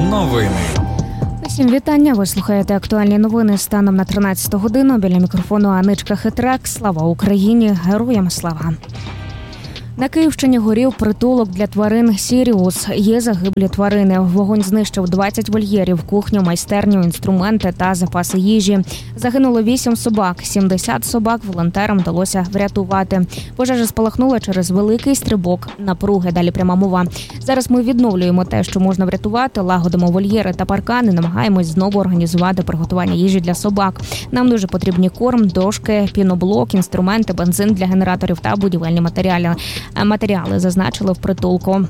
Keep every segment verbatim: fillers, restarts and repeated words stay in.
Новини. Усім вітання. Ви слухаєте актуальні новини станом на тринадцяту годину. Біля мікрофону Аничка Хитрак. Слава Україні! Героям слава! На Київщині горів притулок для тварин «Сіріус». Є загиблі тварини. Вогонь знищив двадцять вольєрів, кухню, майстерню, інструменти та запаси їжі. Загинуло вісім собак. сімдесят собак волонтерам вдалося врятувати. Пожежа спалахнула через великий стрибок напруги. Далі пряма мова. Зараз ми відновлюємо те, що можна врятувати, лагодимо вольєри та паркани, намагаємось знову організувати приготування їжі для собак. Нам дуже потрібні корм, дошки, піноблок, інструменти, бензин для генераторів та будівельні матеріали. Матеріали зазначили в притулку.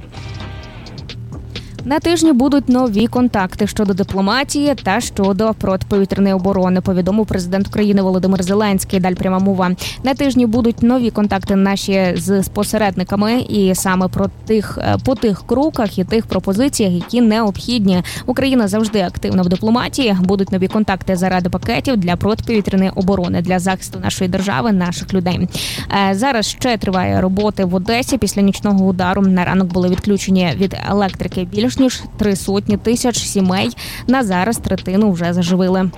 На тижні будуть нові контакти щодо дипломатії та щодо протиповітряної оборони, повідомив президент України Володимир Зеленський. Далі пряма мова. На тижні будуть нові контакти наші з посередниками і саме про тих, по тих кроках і тих пропозиціях, які необхідні. Україна завжди активна в дипломатії. Будуть нові контакти заради пакетів для протиповітряної оборони, для захисту нашої держави, наших людей. Зараз ще триває роботи в Одесі. Після нічного удару на ранок були відключені від електрики більш ніж три сотні тисяч сімей. На зараз третину вже заживили.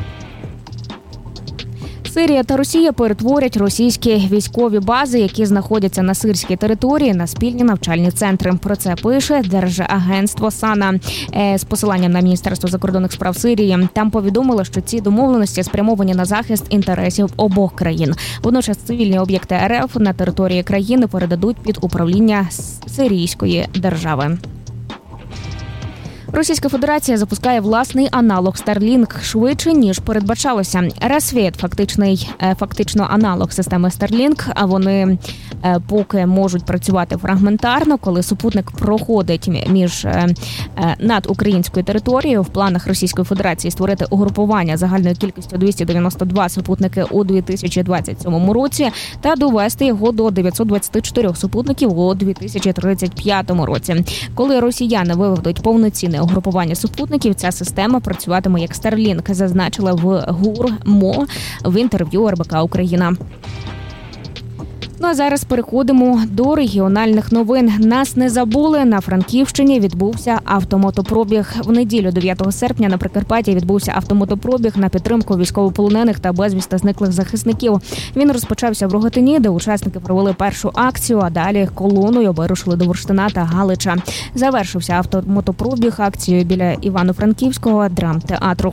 Сирія та Росія перетворять російські військові бази, які знаходяться на сирській території, на спільні навчальні центри. Про це пише Держагентство САНА з посиланням на Міністерство закордонних справ Сирії. Там повідомили, що ці домовленості спрямовані на захист інтересів обох країн. Водночас цивільні об'єкти РФ на території країни передадуть під управління Сирійської держави. Російська Федерація запускає власний аналог Starlink швидше, ніж передбачалося. Расвіт – фактичний, фактично аналог системи Starlink, а вони поки можуть працювати фрагментарно, коли супутник проходить між над українською територією. В планах Російської Федерації створити угрупування загальною кількістю двісті дев'яносто два супутники у дві тисячі двадцять сьомому році та довести його до дев'ятсот двадцять чотири супутників у дві тисячі тридцять п'ятому році. Коли росіяни виведуть повноцінне угрупування супутників, ця система працюватиме як Starlink, зазначила в ГУР-МО в інтерв'ю РБК Україна. Ну а зараз переходимо до регіональних новин. Нас не забули. На Франківщині відбувся автомотопробіг. В неділю дев'ятого серпня на Прикарпатті відбувся автомотопробіг на підтримку військовополонених та безвісти зниклих захисників. Він розпочався в Рогатині, де учасники провели першу акцію, а далі колоною вирушили до Бурштина та Галича. Завершився автомотопробіг акцією біля Івано-Франківського драмтеатру.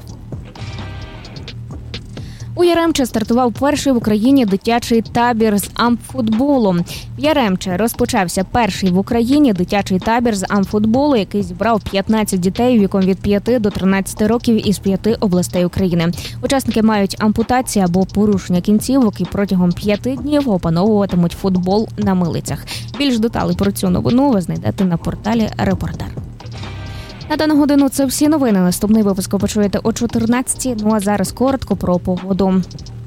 У Яремче стартував перший в Україні дитячий табір з амфутболу. В Яремче розпочався перший в Україні дитячий табір з амфутболу, який зібрав п'ятнадцять дітей віком від п'яти до тринадцяти років із п'яти областей України. Учасники мають ампутації або порушення кінцівок і протягом п'яти днів опановуватимуть футбол на милицях. Більш деталей про цю новину ви знайдете на порталі «Репортер». На дану годину це всі новини. Наступний випуск ви почуєте о чотирнадцятій. Ну а зараз коротко про погоду.